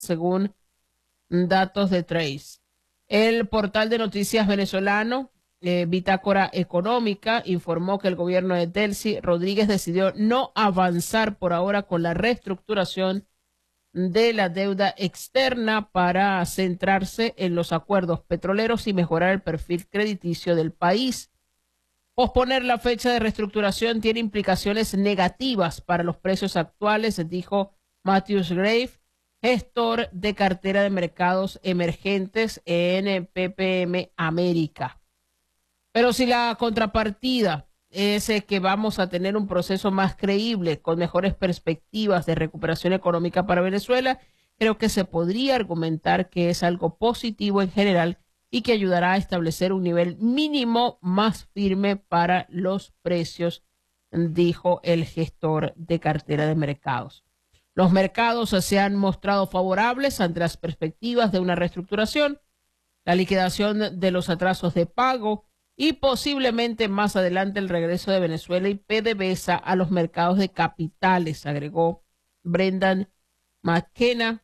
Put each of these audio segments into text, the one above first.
según datos de Trace. El portal de noticias venezolano, Bitácora Económica, informó que el gobierno de Delcy Rodríguez decidió no avanzar por ahora con la reestructuración de la deuda externa para centrarse en los acuerdos petroleros y mejorar el perfil crediticio del país. Posponer la fecha de reestructuración tiene implicaciones negativas para los precios actuales, dijo Matthews Grave, gestor de cartera de mercados emergentes en PPM América. Pero si la contrapartida es que vamos a tener un proceso más creíble, con mejores perspectivas de recuperación económica para Venezuela, creo que se podría argumentar que es algo positivo en general y que ayudará a establecer un nivel mínimo más firme para los precios, dijo el gestor de cartera de mercados. Los mercados se han mostrado favorables ante las perspectivas de una reestructuración, la liquidación de los atrasos de pago y posiblemente más adelante el regreso de Venezuela y PDVSA a los mercados de capitales, agregó Brendan McKenna,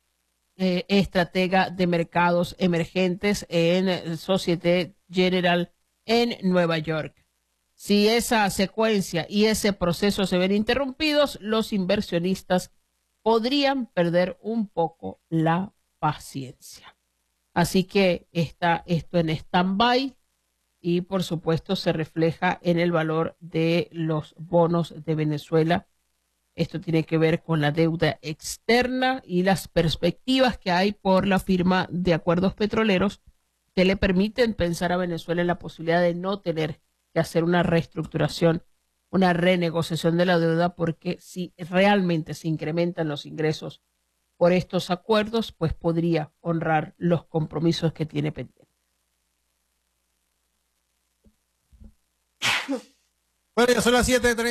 estratega de mercados emergentes en Societe General en Nueva York. Si esa secuencia y ese proceso se ven interrumpidos, los inversionistas podrían perder un poco la paciencia. Así que está esto en stand-by y por supuesto se refleja en el valor de los bonos de Venezuela. Esto tiene que ver con la deuda externa y las perspectivas que hay por la firma de acuerdos petroleros que le permiten pensar a Venezuela en la posibilidad de no tener que hacer una reestructuración, una renegociación de la deuda, porque si realmente se incrementan los ingresos por estos acuerdos, pues podría honrar los compromisos que tiene pendientes. Bueno, ya son las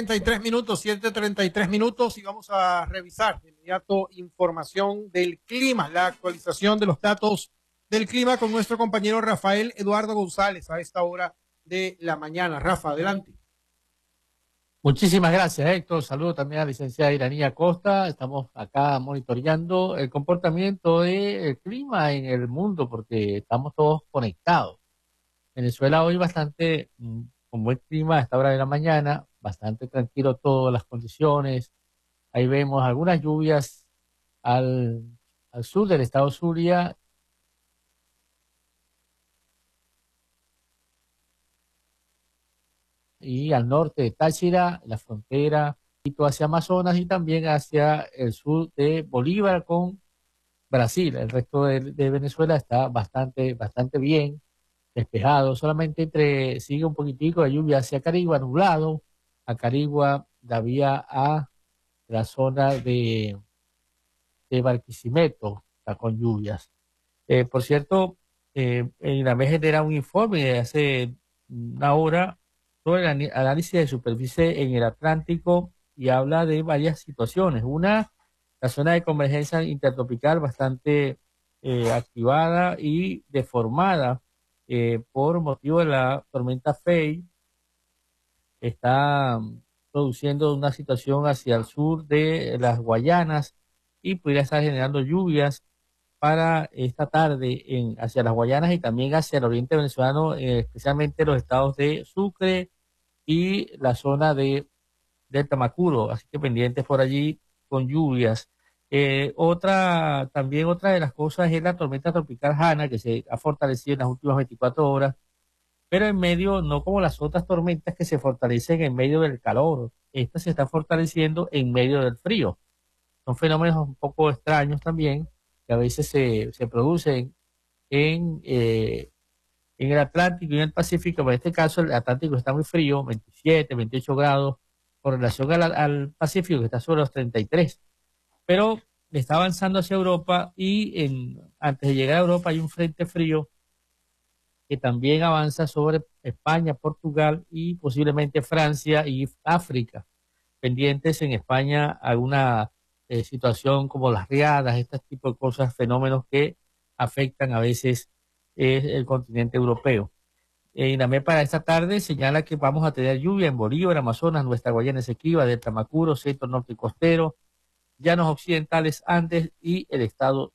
7:33 minutos y vamos a revisar de inmediato información del clima, la actualización de los datos del clima con nuestro compañero Rafael Eduardo González a esta hora de la mañana. Rafa, adelante. Muchísimas gracias, Héctor. Saludo también a la licenciada Iranía Costa. Estamos acá monitoreando el comportamiento del clima en el mundo porque estamos todos conectados. Venezuela hoy bastante con buen clima a esta hora de la mañana, bastante tranquilo todas las condiciones. Ahí vemos algunas lluvias al sur del estado Zulia. Y al norte de Táchira, la frontera hacia Amazonas y también hacia el sur de Bolívar con Brasil. El resto de Venezuela está bastante bien despejado. Solamente sigue un poquitico de lluvia hacia Carigua, nublado. A Carigua, la vía a la zona de Barquisimeto, está con lluvias. Por cierto, INAME genera un informe de hace una hora sobre el análisis de superficie en el Atlántico y habla de varias situaciones. Una, la zona de convergencia intertropical bastante activada y deformada por motivo de la tormenta Fay. Está produciendo una situación hacia el sur de las Guayanas y pudiera estar generando lluvias para esta tarde hacia las Guayanas y también hacia el oriente venezolano, especialmente los estados de Sucre y la zona del Tamacuro, así que pendientes por allí con lluvias. Otra de las cosas es la tormenta tropical Hanna, que se ha fortalecido en las últimas 24 horas, pero en medio, no como las otras tormentas que se fortalecen en medio del calor, esta se está fortaleciendo en medio del frío. Son fenómenos un poco extraños también, que a veces se producen en el Atlántico y en el Pacífico. Pero en este caso el Atlántico está muy frío, 27, 28 grados, con relación al Pacífico, que está sobre los 33. Pero está avanzando hacia Europa y antes de llegar a Europa hay un frente frío que también avanza sobre España, Portugal y posiblemente Francia y África. Pendientes en España alguna situación como las riadas, este tipo de cosas, fenómenos que afectan a veces el continente europeo. INAME para esta tarde señala que vamos a tener lluvia en Bolívar, Amazonas, Nuestra Guayana Esequiba, del Tamacuro, centro norte y costero, llanos occidentales, Andes y el estado